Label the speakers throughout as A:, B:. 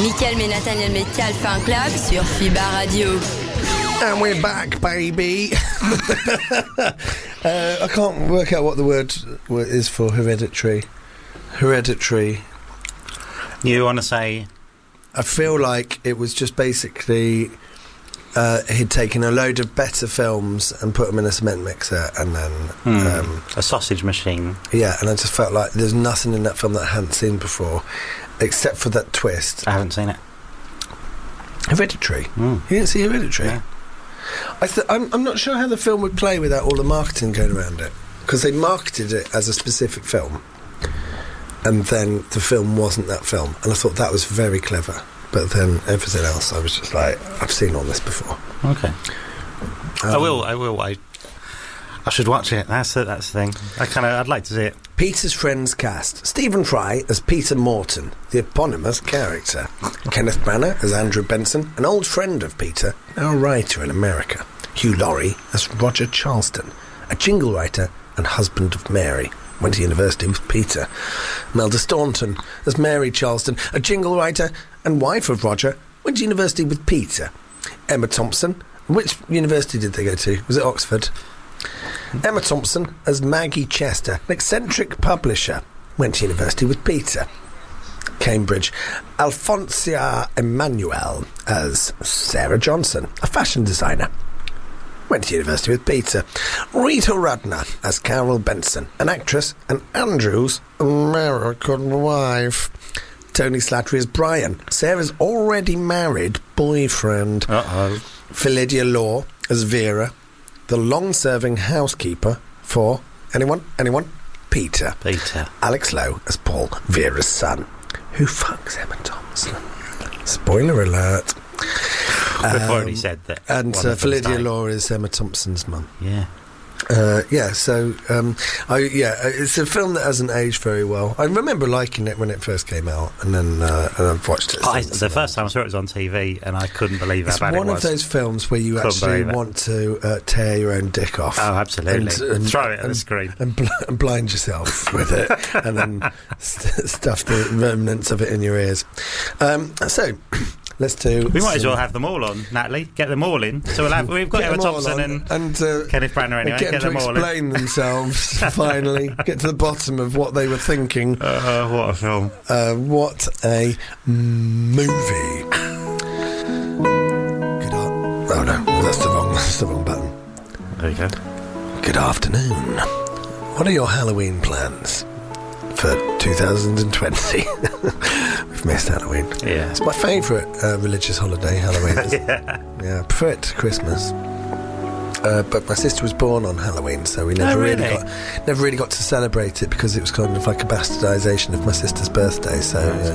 A: Mickaël et Nathaniel Metcalf Fan Club sur FIBA Radio.
B: And we're back, baby. I can't work out what the word is for hereditary. Hereditary.
C: You want to say?
B: I feel like it was just basically he'd taken a load of better films and put them in a cement mixer and then...
C: a sausage machine.
B: Yeah, and I just felt like there's nothing in that film that I hadn't seen before, except for that twist.
C: I haven't seen it.
B: Hereditary. You didn't see Hereditary?
C: Yeah.
B: I'm not sure how the film would play without all the marketing going around it, because they marketed it as a specific film, and then the film wasn't that film, and I thought that was very clever. But then everything else, I was just like, I've seen all this before.
C: Okay. I will. I should watch it. That's the thing. I'd like to see it.
B: Peter's Friends cast. Stephen Fry as Peter Morton, the eponymous character. Kenneth Branagh as Andrew Benson, an old friend of Peter, now a writer in America. Hugh Laurie as Roger Charleston, a jingle writer and husband of Mary. Went to university with Peter. Melda Staunton as Mary Charleston, a jingle writer and wife of Roger. Went to university with Peter. Emma Thompson. Which university did they go to? Was it Oxford? Emma Thompson as Maggie Chester, an eccentric publisher. Went to university with Peter. Cambridge. Alfonsia Emmanuel as Sarah Johnson, a fashion designer. Went to university with Peter. Rita Rudner as Carol Benson, an actress and Andrew's American wife. Tony Slattery as Brian, Sarah's already married boyfriend. Philidia Law as Vera, the long-serving housekeeper for anyone? Peter. Alex Lowe as Paul, Vera's son, who fucks Emma Thompson. Spoiler alert.
C: We've already said that.
B: And Philidia Law is Emma Thompson's mum.
C: Yeah.
B: It's a film that hasn't aged very well. I remember liking it when it first came out, and then I've watched it since.
C: The first time I saw it was on TV, and I couldn't believe how bad it was.
B: It's one of those films where you actually want to tear your own dick off.
C: Oh, absolutely. And throw it at the screen.
B: And blind yourself with it, and then stuff the remnants of it in your ears. Let's do.
C: We might as well have them all on, Natalie. Get them all in. So we've got Emma Thompson and Kenneth Branagh anyway.
B: Get them to explain themselves. Finally, get to the bottom of what they were thinking.
C: What a film!
B: What a movie! Oh no, that's the wrong button.
C: There you go.
B: Good afternoon. What are your Halloween plans for 2020? We've missed Halloween.
C: Yeah.
B: It's my favourite religious holiday, Halloween.
C: Yeah,
B: I prefer it to Christmas. But my sister was born on Halloween, so we never really got to celebrate it because it was kind of like a bastardisation of my sister's birthday. So,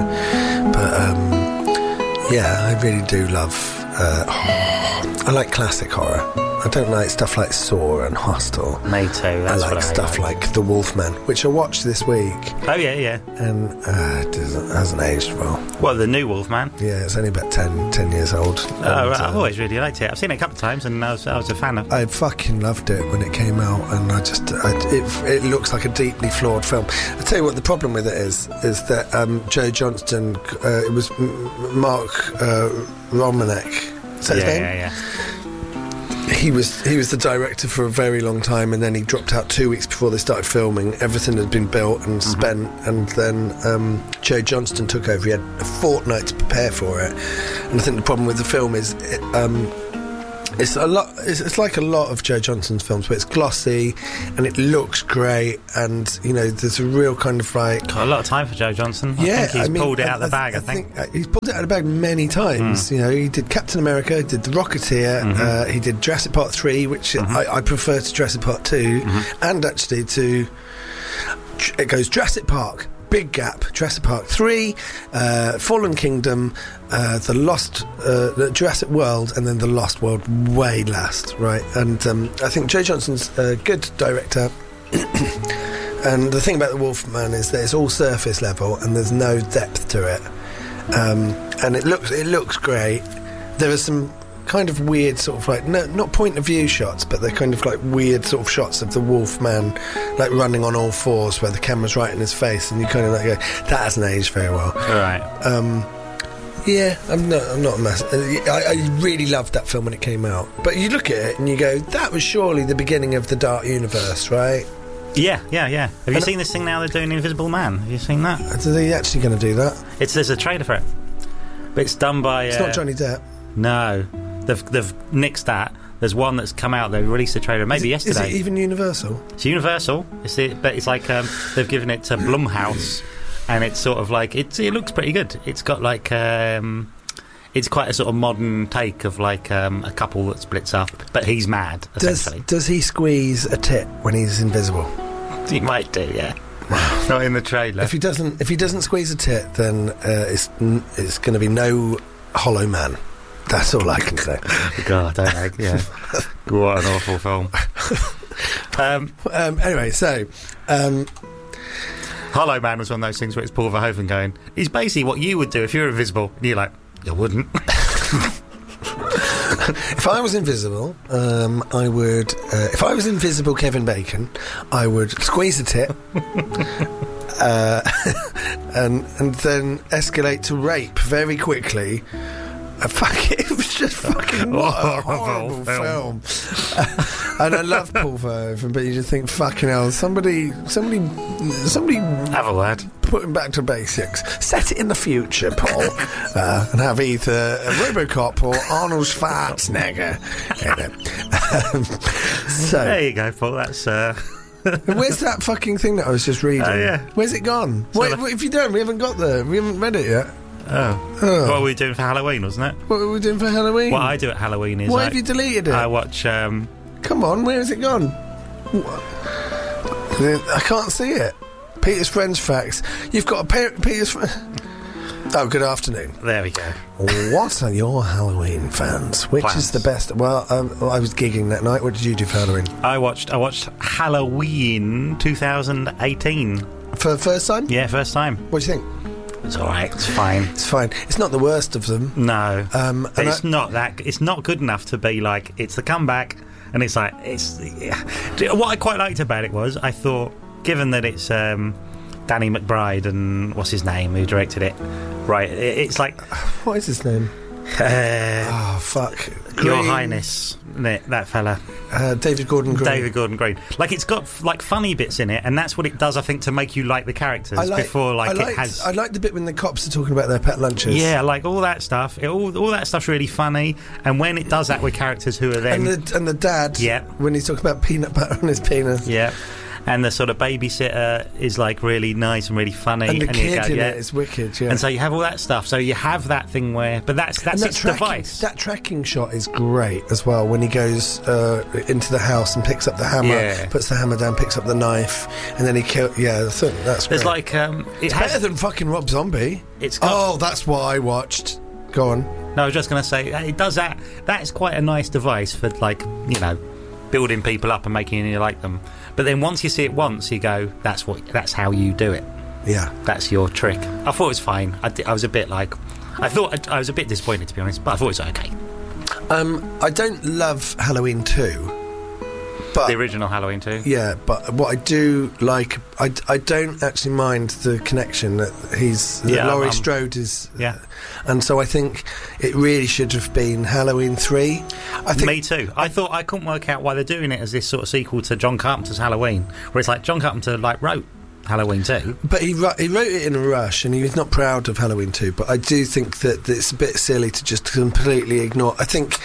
B: I really do love. I like classic horror. I don't like stuff like Saw and Hostel.
C: Me too.
B: I like stuff like The Wolfman, which I watched this week.
C: Oh yeah.
B: And it hasn't aged well.
C: What, the new Wolfman?
B: Yeah, it's only about 10 years old.
C: Oh, right. I've always really liked it. I've seen it a couple of times, and I was a fan of it.
B: I fucking loved it when it came out, and it looks like a deeply flawed film. I tell you what, the problem with it is that Joe Johnston, it was Mark Romanek. Is that his name?
C: Yeah.
B: He was the director for a very long time, and then he dropped out 2 weeks before they started filming. Everything had been built and spent, and then Joe Johnston took over. He had a fortnight to prepare for it, and I think the problem with the film is it's a lot. It's like a lot of Joe Johnston's films, but it's glossy and it looks great, and there's a real kind of like
C: got a lot of time for Joe Johnston.
B: Yeah,
C: I think he's pulled it out of the bag. I think
B: he's pulled it out of the bag many times. He did Captain America, he did The Rocketeer, he did Jurassic Park 3, which I prefer to Jurassic Park 2, and actually it goes Jurassic Park, big gap, Jurassic Park 3, Fallen Kingdom, the Jurassic World, and then The Lost World way last, right? And I think Joe Johnston's a good director. And the thing about The Wolfman is that it's all surface level and there's no depth to it. And it looks great. There are some kind of weird sort of like, not point of view shots, but they're kind of like weird sort of shots of the Wolfman like running on all fours where the camera's right in his face, and you kind of like go, that hasn't aged very well.
C: All right.
B: Yeah, I'm not a massive... I really loved that film when it came out. But you look at it and you go, that was surely the beginning of the Dark Universe, right?
C: Yeah. Have you seen this thing now they're doing Invisible Man? Have you seen that?
B: Are they actually going to do that?
C: There's a trailer for it. But it's done by...
B: It's not Johnny Depp.
C: No. They've nixed that. There's one that's come out. They released a trailer maybe yesterday.
B: Is it even Universal?
C: It's Universal. But it's like they've given it to Blumhouse, and it's sort of like it looks pretty good. It's got like it's quite a sort of modern take of like a couple that splits up, but he's mad essentially.
B: Does he squeeze a tit when he's invisible?
C: He might do, yeah. Not in the trailer.
B: If he doesn't squeeze a tit, then it's going to be no Hollow Man. That's all I can say.
C: God, yeah. What an awful film.
B: Anyway, so...
C: Hollow Man was one of those things where it's Paul Verhoeven going, he's basically what you would do if you were invisible. And you're like, you wouldn't.
B: If I was invisible, I would... if I was invisible Kevin Bacon, I would squeeze a tit... and then escalate to rape very quickly... it was just fucking what a horrible film. And I love Paul Verhoeven, but you just think, fucking hell, somebody
C: have a word.
B: Put him back to basics. Set it in the future, Paul, and have either a RoboCop or Arnold Schwarzenegger. So
C: there you go, Paul. That's.
B: Where's that fucking thing that I was just reading?
C: Oh, yeah.
B: Where's it gone? Wait, if you don't, we haven't read it yet.
C: Oh. What were we doing for Halloween, wasn't it?
B: What were we doing for Halloween?
C: What I do at Halloween is...
B: Why have you deleted it?
C: I watch...
B: Come on, where has it gone? I can't see it. Peter's Friends Facts. You've got a Peter's... Oh, good afternoon.
C: There we go.
B: What are your Halloween fans? Which
C: Plans.
B: is the best? Well, I was gigging that night. What did you do for Halloween?
C: I watched Halloween 2018.
B: For the first time?
C: Yeah, first time.
B: What do you think?
C: It's alright, it's fine.
B: It's fine. It's not the worst of them.
C: No. It's not good enough to be like, it's the comeback, and it's like, what I quite liked about it was, I thought, given that it's Danny McBride and what's his name who directed it, right, it's like...
B: What is his name? Oh, fuck.
C: Your Highness, that fella.
B: David Gordon Green.
C: David Gordon Green. Like, it's got, like, funny bits in it, and that's what it does, I think, to make you like the characters before, like, it has...
B: I like the bit when the cops are talking about their pet lunches.
C: Yeah, like, all that stuff. All that stuff's really funny, and when it does that with characters who are then...
B: And the dad,
C: yeah,
B: when he's talking about peanut butter on his penis.
C: Yeah. And the sort of babysitter is like really nice and really funny.
B: And the kid in
C: it
B: is wicked, yeah.
C: And so you have all that stuff. So you have that thing where... But that's its device.
B: That tracking shot is great as well, when he goes into the house and picks up the hammer, puts the hammer down, picks up the knife, and then he kills... Yeah, that's
C: There's
B: great.
C: like...
B: it's better than fucking Rob Zombie. That's what I watched. Go on.
C: No, I was just going to say, it does that. That's quite a nice device for, like, you know, building people up and making you like them. But then once you see it once, you go, that's how you do it.
B: Yeah.
C: That's your trick. I thought it was fine. I was a bit like... I was a bit disappointed, to be honest, but I thought it was okay.
B: I don't love Halloween 2. But,
C: the original Halloween 2?
B: Yeah, but what I do like... I don't actually mind the connection that Laurie Strode is...
C: Yeah.
B: And so I think it really should have been Halloween 3.
C: Me too. I thought I couldn't work out why they're doing it as this sort of sequel to John Carpenter's Halloween, where it's like John Carpenter wrote Halloween 2.
B: But he wrote it in a rush, and he was not proud of Halloween 2, but I do think that it's a bit silly to just completely ignore... I think...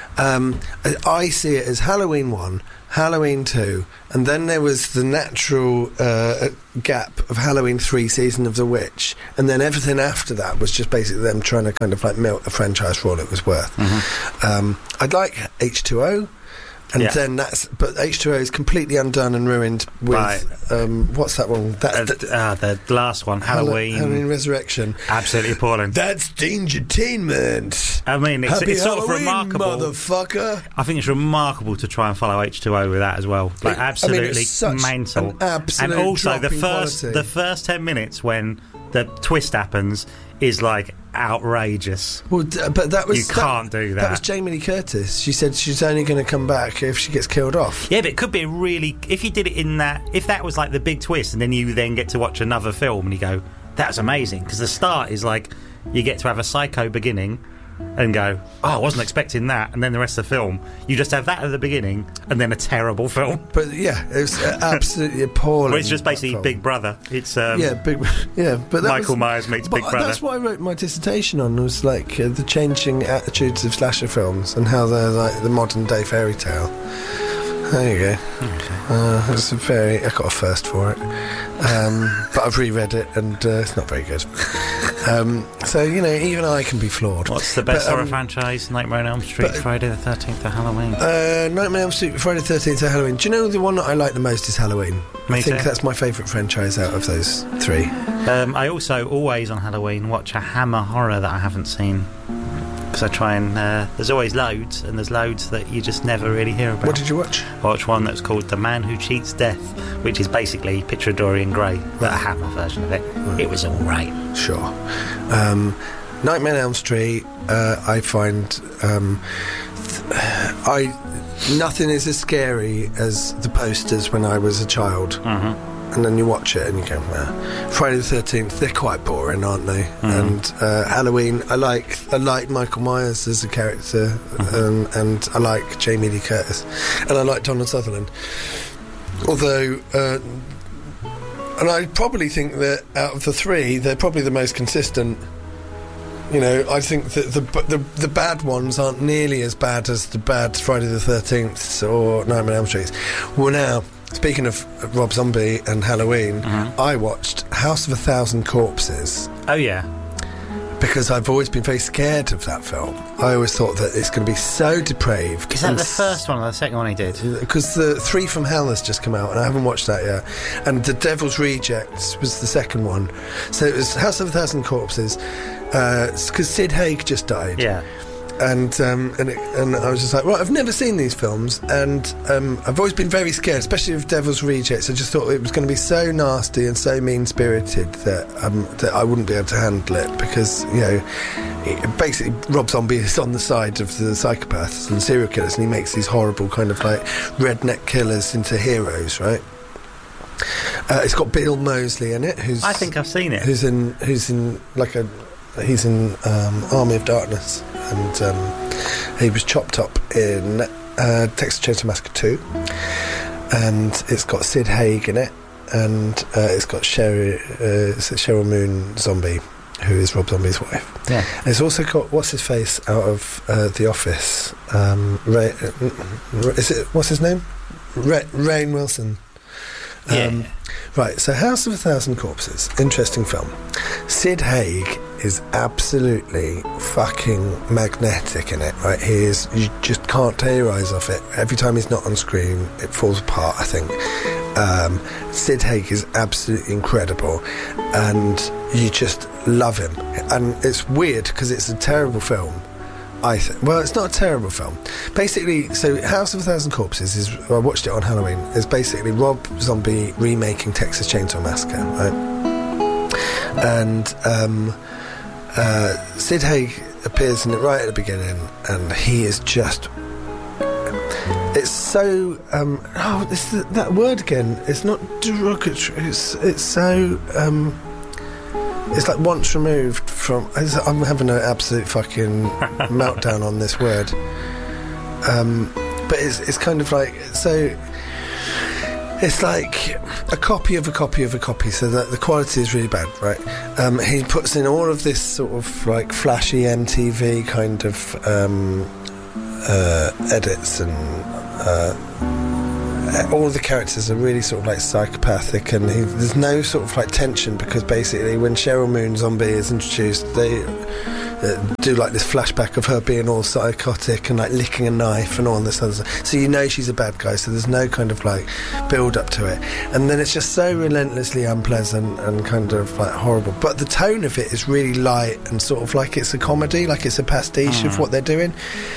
B: I see it as Halloween 1, Halloween 2, and then there was the natural gap of Halloween 3, Season of the Witch, and then everything after that was just basically them trying to kind of like milk the franchise for all it was worth. Mm-hmm. I'd like H2O, and then but H2O is completely undone and ruined with what's that one?
C: The last one, Halloween
B: Resurrection.
C: Absolutely appalling.
B: That's Dangertainment.
C: I mean, it's sort of remarkable,
B: motherfucker.
C: I think it's remarkable to try and follow H2O with that as well. Like, absolutely
B: it's such
C: mental.
B: An absolute
C: and also
B: drop in quality.
C: the first 10 minutes when the twist happens is like outrageous.
B: Well, but that was...
C: You can't do that.
B: That was Jamie Lee Curtis. She said she's only going to come back if she gets killed off.
C: Yeah, but it could be a really... If you did it in that... If that was like the big twist, and then you then get to watch another film and you go, that's amazing, because the start is like... you get to have a psycho beginning and go, oh, I wasn't expecting that, and then the rest of the film, you just have that at the beginning and then a terrible film.
B: But yeah, it was absolutely appalling.
C: Well, it's just basically Big Brother. It's
B: but
C: Michael Myers meets Big Brother.
B: That's what I wrote my dissertation on, was like the changing attitudes of slasher films and how they're like the modern day fairy tale. There you go. Okay. I got a first for it, but I've reread it and it's not very good. So even I can be flawed.
C: What's the best horror franchise? Nightmare on Elm Street, Friday the 13th, or Halloween?
B: Nightmare on Elm Street, Friday the 13th, or Halloween. Do you know the one that I like the most is Halloween?
C: Me
B: I think
C: too.
B: that's my favourite franchise out of those three.
C: I also always on Halloween watch a Hammer horror that I haven't seen. Because I try and there's always loads, and there's loads that you just never really hear about.
B: What did you watch?
C: I watched one that's called The Man Who Cheats Death, which is basically Picture of Dorian Gray, but a Hammer version of it. Right. It was alright.
B: Sure. Nightmare on Elm Street, I find nothing is as scary as the posters when I was a child. Mm-hmm. And then you watch it and you go, Friday the 13th, they're quite boring, aren't they? Mm-hmm. And Halloween, I like Michael Myers as a character, mm-hmm. And I like Jamie Lee Curtis, and I like Donald Sutherland. Although, and I probably think that out of the three, they're probably the most consistent. I think that the bad ones aren't nearly as bad as the bad Friday the 13th or Nightmare on Elm Street. Well, now, speaking of Rob Zombie and Halloween, mm-hmm. I watched House of a Thousand Corpses.
C: Oh, yeah.
B: Because I've always been very scared of that film. I always thought that it's going to be so depraved.
C: Is that the first one or the second one he did?
B: Because the Three from Hell has just come out, and I haven't watched that yet. And The Devil's Rejects was the second one. So it was House of a Thousand Corpses, because Sid Haig just died.
C: Yeah.
B: And I was just like, well, I've never seen these films, and I've always been very scared, especially of Devil's Rejects. I just thought it was going to be so nasty and so mean-spirited that I wouldn't be able to handle it, because basically Rob Zombie is on the side of the psychopaths and serial killers, and he makes these horrible kind of like redneck killers into heroes, right? It's got Bill Moseley in it, I think I've seen it. He's in Army of Darkness, and he was chopped up in Texas Chainsaw Massacre 2, and it's got Sid Haig in it, and it's got Cheryl Moon Zombie, who is Rob Zombie's wife. Yeah. And it's also got what's his face out of The Office. What's his name? Rainn Wilson.
C: Yeah.
B: Right, so House of a Thousand Corpses, interesting film. Sid Haig is absolutely fucking magnetic in it, right? You just can't tear your eyes off it. Every time he's not on screen, it falls apart, I think. Sid Haig is absolutely incredible, and you just love him. And it's weird, because it's a terrible film. Well, it's not a terrible film. Basically, so House of a Thousand Corpses I watched it on Halloween. Is basically Rob Zombie remaking Texas Chainsaw Massacre, right? And Sid Haig appears in it right at the beginning, and he is just. It's so. That word again. It's not derogatory. It's so. It's like once removed from. I'm having an absolute fucking meltdown on this word. But it's kind of like, so it's like a copy of a copy of a copy, so that the quality is really bad, right? He puts in all of this sort of like flashy MTV kind of edits, and all of the characters are really sort of like psychopathic, and there's no sort of like tension, because basically when Cheryl Moon Zombie is introduced, they do like this flashback of her being all psychotic and like licking a knife and all this other stuff, so she's a bad guy, so there's no kind of like build up to it, and then it's just so relentlessly unpleasant and kind of like horrible, but the tone of it is really light and sort of like it's a comedy, like it's a pastiche of what they're doing.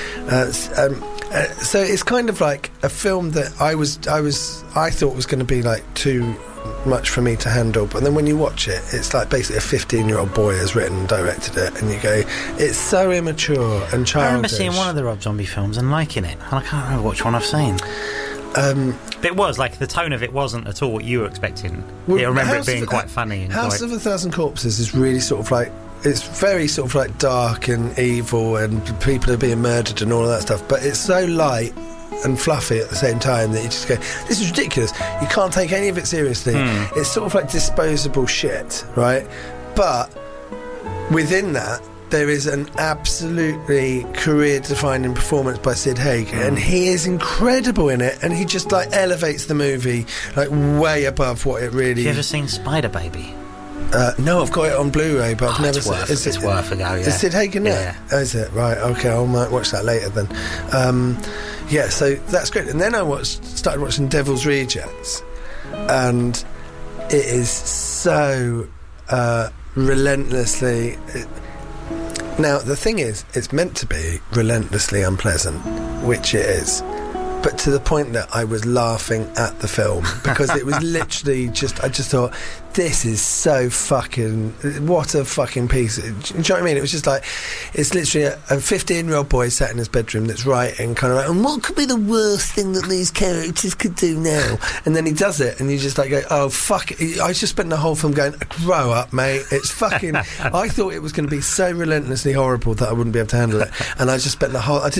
B: So it's kind of like a film that I thought was going to be like too much for me to handle, but then when you watch it, it's like basically a 15-year-old boy has written and directed it, and you go, it's so immature and childish. I
C: remember seeing one of the Rob Zombie films and liking it, and I can't remember which one I've seen. It was like the tone of it wasn't at all what you were expecting. I remember it being quite funny. And
B: House of a Thousand Corpses is really sort of like it's very sort of like dark and evil, and people are being murdered and all of that stuff. But it's so light and fluffy at the same time that you just go, this is ridiculous. You can't take any of it seriously. It's sort of like disposable shit, right? But within that, there is an absolutely career-defining performance by Sid Haig, and he is incredible in it, and he just like elevates the movie like way above what it really.
C: Have you ever seen Spider Baby?
B: No, I've got it on Blu-ray, but I've never seen it.
C: It's worth a go, yeah.
B: Is Sid Haig in it? Oh, is it? Right, okay, I might watch that later then. Yeah, so that's great. And then I started watching Devil's Rejects, and it is so relentlessly... Now, the thing is, it's meant to be relentlessly unpleasant, which it is. But to the point that I was laughing at the film, because it was literally just... I just thought, this is so fucking... What a fucking piece. Do you know what I mean? It was just like... It's literally a 15-year-old boy sat in his bedroom that's writing kind of like, and what could be the worst thing that these characters could do now? And then he does it, and you just like go, oh, fuck it. I just spent the whole film going, grow up, mate. It's fucking... I thought it was going to be so relentlessly horrible that I wouldn't be able to handle it. And I just spent the whole...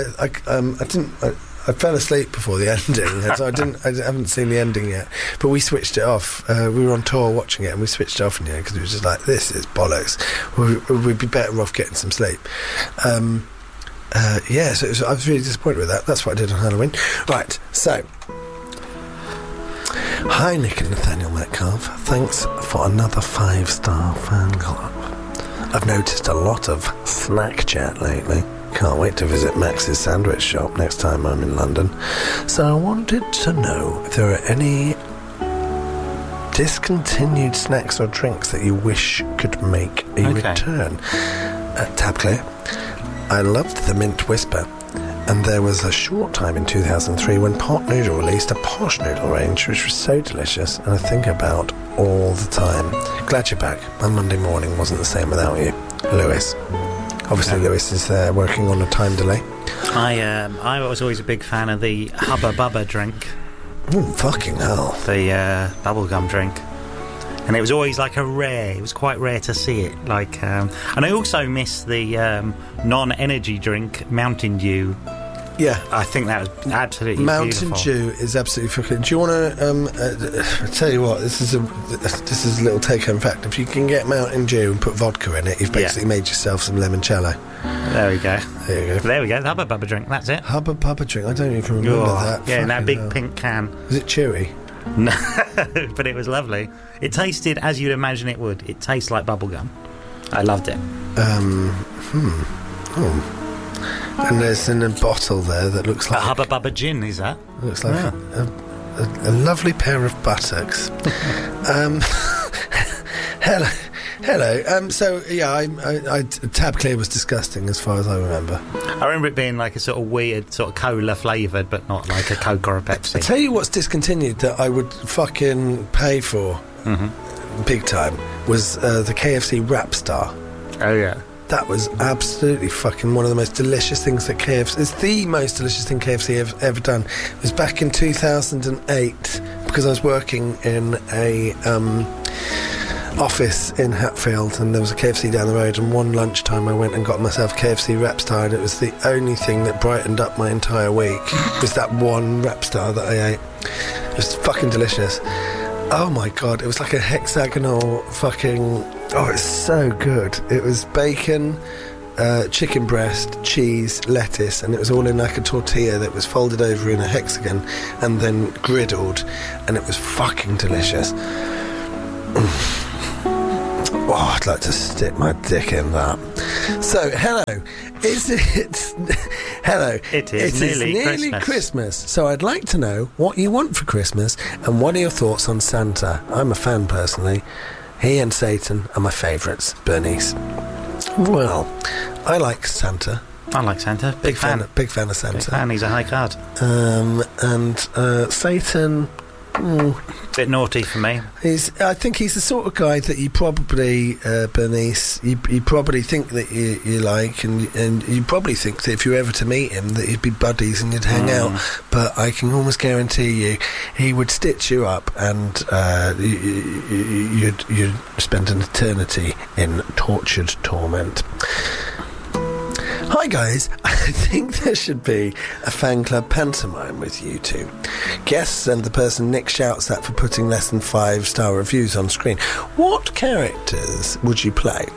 B: I fell asleep before the ending, so I haven't seen the ending yet. But we switched it off. We were on tour watching it, and we switched it off in the end because it was just like, this is bollocks. We'd be better off getting some sleep. Yeah, so I was really disappointed with that. That's what I did on Halloween. Right, so... Hi, Nick and Nathaniel Metcalf. Thanks for another 5-star fan club. I've noticed a lot of snack chat lately. Can't wait to visit Max's sandwich shop next time I'm in London. So I wanted to know if there are any discontinued snacks or drinks that you wish could make a return. Tab Clear. I loved the Mint Whisper, and there was a short time in 2003 when Pot Noodle released a Posh Noodle range, which was so delicious, and I think about all the time. Glad you're back. My Monday morning wasn't the same without you. Lewis. Obviously, Lewis is working on a time delay.
C: I was always a big fan of the Hubba Bubba drink.
B: Oh, fucking hell.
C: The bubblegum drink. And it was always like it was quite rare to see it. Like, and I also miss the non-energy drink, Mountain Dew.
B: Yeah.
C: I think that was absolutely
B: Mountain
C: beautiful.
B: Dew is absolutely fucking... Do you want to... tell you what, this is a little take-home fact. If you can get Mountain Dew and put vodka in it, you've basically made yourself some limoncello.
C: There we go.
B: There we go.
C: The Hubba Bubba drink, that's it.
B: Hubba Bubba drink, I don't even remember that.
C: Yeah, in that big pink can.
B: Was it chewy?
C: No, but it was lovely. It tasted as you'd imagine it would. It tastes like bubblegum. I loved it.
B: And there's in a bottle there that looks like...
C: A Hubba Bubba gin, is that?
B: Looks like a lovely pair of buttocks. Hello. So, yeah, Tab Clear was disgusting as far as I remember.
C: I remember it being like a sort of weird, sort of cola flavoured, but not like a Coke or a Pepsi.
B: I tell you what's discontinued that I would fucking pay for, big time, was the KFC Wrap Star.
C: Oh, yeah.
B: That was absolutely fucking one of the most delicious things that KFC... It's the most delicious thing KFC have ever done. It was back in 2008, because I was working in a office in Hatfield, and there was a KFC down the road, and one lunchtime I went and got myself KFC Wrap Star, and it was the only thing that brightened up my entire week, was that one Wrap Star that I ate. It was fucking delicious. Oh my god, it was like a hexagonal fucking... Oh, it's so good. It was bacon, chicken breast, cheese, lettuce, and it was all in like a tortilla that was folded over in a hexagon and then griddled, and it was fucking delicious. Oh, I'd like to stick my dick in that. So, hello. Hello.
C: It is nearly
B: Christmas. So I'd like to know what you want for Christmas and what are your thoughts on Santa. I'm a fan personally. He and Satan are my favourites. Bernice. Well, I like Santa.
C: I like Santa. Big fan.
B: Big fan of Santa.
C: Big fan. He's a high card.
B: And Satan...
C: Bit naughty for me.
B: I think he's the sort of guy that you probably, Bernice, you probably think that you like, and you probably think that if you were ever to meet him, that you'd be buddies and you'd hang out. But I can almost guarantee you, he would stitch you up, and you'd spend an eternity in tortured torment. Hi guys, I think there should be a fan club pantomime with you two. Guests and the person Nick shouts at for putting less than 5-star reviews on screen. What characters would you play?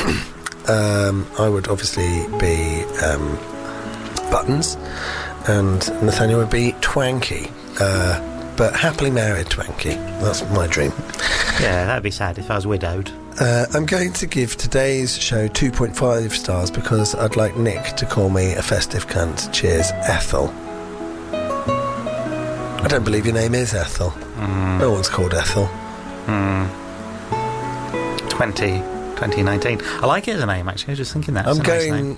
B: I would obviously be Buttons, and Nathaniel would be Twanky. But happily married Twanky. That's my dream.
C: Yeah, that'd be sad if I was widowed.
B: I'm going to give today's show 2.5 stars because I'd like Nick to call me a festive cunt. Cheers, Ethel. I don't believe your name is Ethel. No one's called Ethel.
C: 2019. I like it as a name, actually. I was just thinking that.
B: I'm
C: Nice
B: going...
C: name.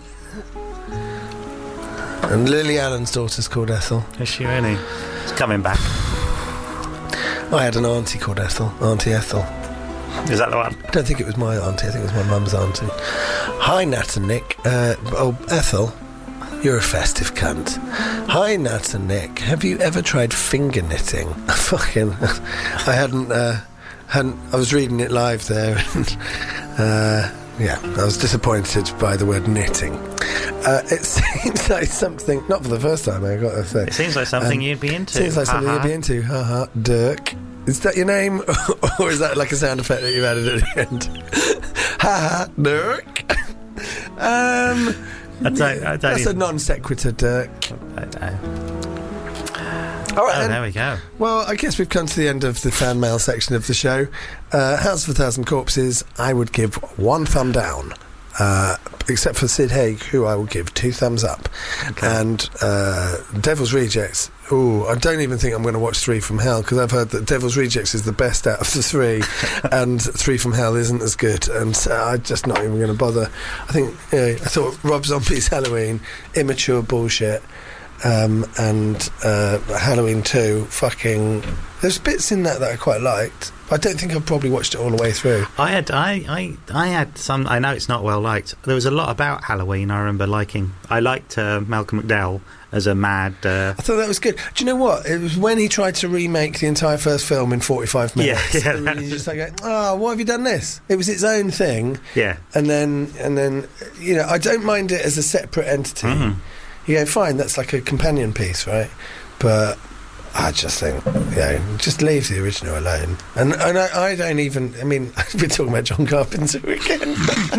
B: And Lily Allen's daughter's called Ethel.
C: Is she really? It's coming back.
B: I had an auntie called Ethel. Auntie Ethel.
C: Is that the one?
B: I don't think it was my auntie. I think it was my mum's auntie. Hi, Nat and Nick. Ethel, you're a festive cunt. Hi, Nat and Nick. Have you ever tried finger knitting? I hadn't. I was reading it live there, and I was disappointed by the word knitting. It seems like something. Not for the first time, I got to say.
C: It seems like something you'd be into.
B: Seems like something you'd be into. Dirk. Is that your name? Or is that like a sound effect that you've added at the end? Ha Dirk.
C: I don't
B: that's
C: even...
B: a non sequitur, Dirk.
C: I don't know.
B: All right, then.
C: There we go.
B: Well, I guess we've come to the end of the fan mail section of the show. House of a Thousand Corpses, I would give 1 thumb down. Except for Sid Haig, who I will give 2 thumbs up. Okay. And Devil's Rejects, I don't even think I'm going to watch 3 from Hell, because I've heard that Devil's Rejects is the best out of the 3 and 3 from Hell isn't as good, and I'm just not even going to bother. I thought Rob Zombie's Halloween, immature bullshit, and Halloween 2, fucking... There's bits in that I quite liked. I don't think I've probably watched it all the way through.
C: I had some. I know it's not well liked. There was a lot about Halloween I remember liking. I liked Malcolm McDowell as a mad. I
B: thought that was good. Do you know what? It was when he tried to remake the entire first film in 45 minutes.
C: Yeah.
B: And you're just like, why have you done this? It was its own thing.
C: Yeah.
B: And then I don't mind it as a separate entity. Mm-hmm. You go, fine, that's like a companion piece, right? But I just think, just leave the original alone. And I don't even... I mean, we're talking about John Carpenter again.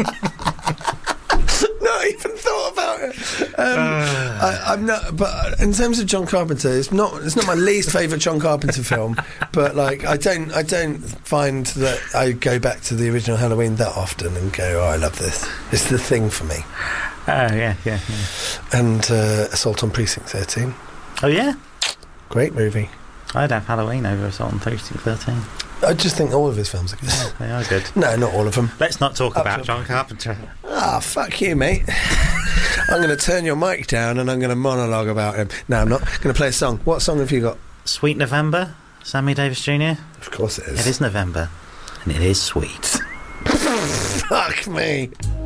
B: Not even thought about it. I'm not... But in terms of John Carpenter, it's not my least favourite John Carpenter film. But like, I don't find that I go back to the original Halloween that often and go, I love this. It's the thing for me.
C: Yeah.
B: And Assault on Precinct 13.
C: Oh yeah.
B: Great movie.
C: I'd have Halloween over Assault on Precinct 13.
B: I just think all of his films are good.
C: They are good.
B: No, not all of them.
C: Let's not talk about John Carpenter.
B: Fuck you, mate. I'm going to turn your mic down and I'm going to monologue about him. No, I'm not. Going to play a song. What song have you got?
C: Sweet November, Sammy Davis Jr.
B: Of course it is.
C: It is November, and it is sweet.
B: Fuck me.